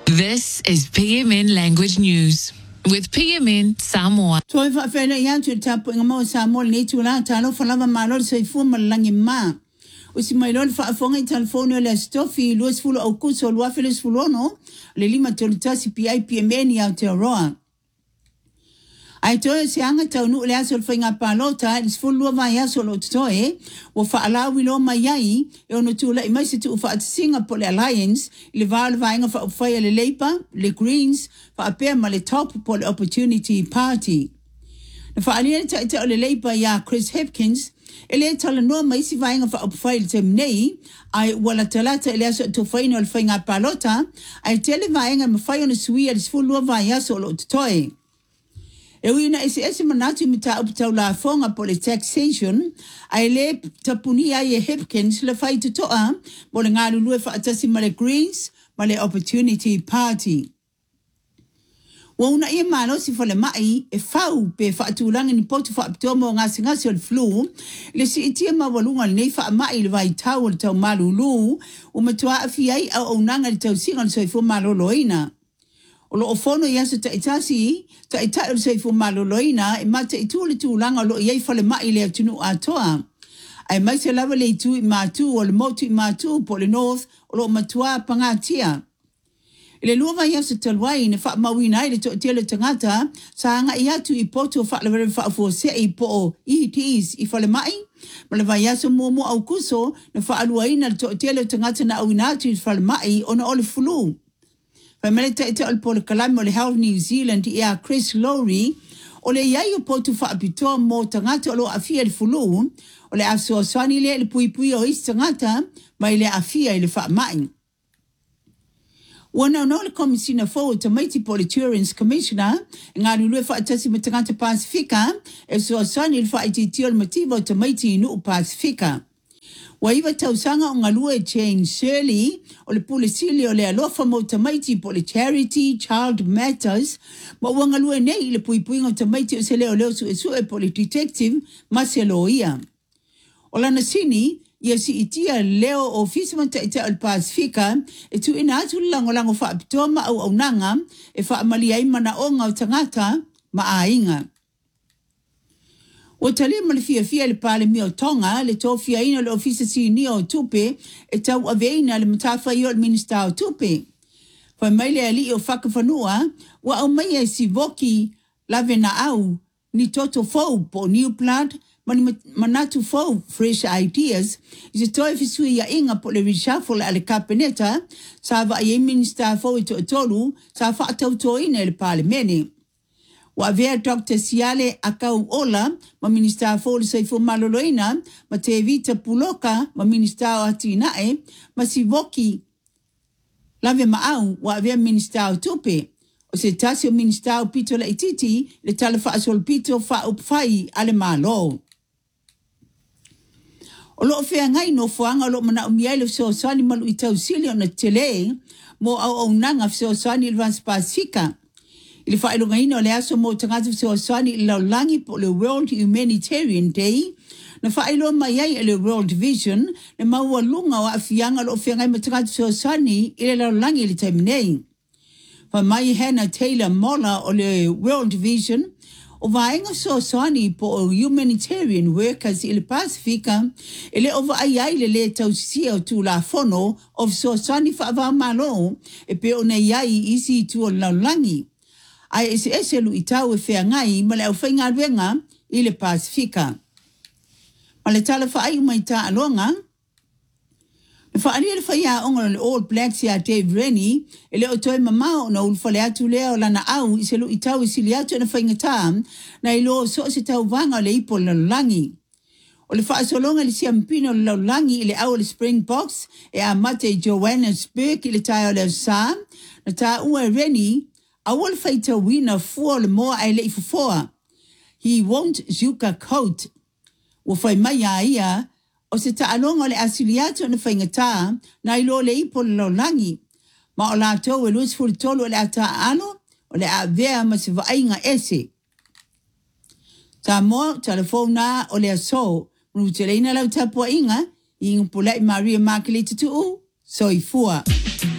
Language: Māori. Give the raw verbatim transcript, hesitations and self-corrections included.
This is P M N Language News with P M N Samoa. Toi fa fela ya tu tapu ngamo Samoa ni tu la talo falava malo se fu malangi ma. Usi mailol fa fonga telefono le stofi luas fulo au kuso lua feles fulono le lima tolutasi P I P M N ya te roa. Ai toi se anga tau nu le aso finga palota is fulo va ya solo toe wo fa ala wilo mai e ono tu la mai se tu fa Singapore Alliance le val va inga fa fa le Labour le Greens fa apea ma le top pol opportunity party. Na fa ali ta ta le Labour ya Chris Hipkins ele tala no mai si va inga fa fa le temnei ai wala talata ele aso tu final finga palota ai tele va inga ma fa ono suia is fulo va ya solo toe. E wina ese ese manatu mita upitau la fonga po le taxation, ai le tapuni ai e Hipkins le fai tutoa, mo le ngā lulue wha atasi ma le Greens, ma le Opportunity Party. Wa una ia malo si fale mai, e fau pe wha atulanga ni potu wha apitoa mo ngasi ngasi o le flu, le si itia ma walunga le nei wha mai le vai tau o le tau malulu, o matua afi ai au au nanga le tau singa le soifo maloloina. O lo fono yaso ta itasi ta ita o se fu maloloina e mata itu le tu langa lo ye fale mai le tunu atoa ai mai se lava le tu ma tu o le moti ma tu po le north o lo matua pangatia ile luva yaso talwai ne fa mawina ile to tele tangata sanga ia tu i poto fa le fa fo se i po it is i fale mai mala va yaso momo au kuso ne fa alwaina to tele tangata na awina tu fale mai ona ole fulu. Family taita al pole kalame o le Health New Zealand ia Chris Lowry o le iai o potu wha apitoa mo tangata o lo afia le fulu o le aso swani le le pui pui o is tangata mai le afia i le wha mai. Wana no le komisina fo to Maiti Politurans Commissioner ngā lulue wha atasi me tangata Pasifika e so swani le wha ititi o le motivo to Maiti inu Pasifika. Wa iwa tausanga o ngalue Jane Shirley o le pulisili o le alofa mo tamaiti po le Charity Child Matters ma ua ngalue nei le puipuinga o tamaiti o se leo leo su e su e po le detective Marcelo ia. O lana sini, ia si itia leo o fisima taita al Pasifika e tu ina atu lango lango wha apitoa ma au au nanga e wha amali ai mana o ngau tangata ma a inga. O tali malifia fia le pale mio tonga le tofia ina le ofisa si ni o tupe e tau aveina le matafa i o le minista o tupe. Fai maile ali o whakawhanua wa au mai e si voki lave na au ni toto fau po new blood mani manatu fau fresh ideas i se toi fisui ia inga po le reshuffle ale kapeneta sa va i e minista fau i to tolu sa whaatau to ina le pale mene. Wa vea Doctor Siale akau ola, ma minista fo se fo maloloina, ma te evita puloka, ma minista o atinae, ma si voki lave maau, wa vea minista o tupe. O se tasi o minista o pito la ititi, le talafa asol pito fa upfai ale malo. O lo fea ngai no fuanga o lo mana umiailo so sani malu itau sili o na tele, mo au au nanga so sani ilvans Pasifika. Ili whaelunga ina o le aso mo tangatu se o swani i laulangi po le World Humanitarian Day, na whaelua mai ai le World Vision, na maua lunga o afianga lo whiangai ma tangatu se o swani i le laulangi li taiminei. Wa mai Hannah Taylor Mola o le World Vision, o vaenga so swani po o humanitarian workers i le Pasifika, i le ova ai ai le le tausia o tu la fono of so swani whaava malo, e pe o nei ai isi tu o laulangi. Ai ese ese lu itau e whea ngai ma le au whainga ruenga i le Pasifika. Ma le tala wha ai mai ta alonga. Le wha alia le whaia onga le All Blacks ia Dave Rennie e le o toi mamao na ulfa le atu leo lana au i se lu itau i sili atu na whainga ta na ilo so se tau vanga le ipo le langi. O le wha asolonga le siampino le langi i le au le Springboks e a mate Johannesburg i le tai o le sa na ta ua Rennie awal faita wina fuo le moa ai le ifufoa. He won't sugarcoat. Wa fai mai a ia, o se ta alonga le asiliato na whaingata na ilo le ipo le laulangi. Ma o la tau e luis furi tolo le ata ano, o le a vea ma se vainga ese. Ta mo, telefona o le aso, munu te leina lau tapua inga, i ngupulai Maria Makelita tu u, so i fua.